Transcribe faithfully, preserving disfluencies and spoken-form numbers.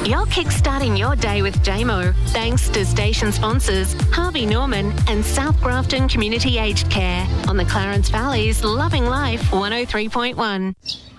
You're kickstarting your day with J M O, thanks to station sponsors Harvey Norman and South Grafton Community Aged Care on the Clarence Valley's Loving Life one oh three point one.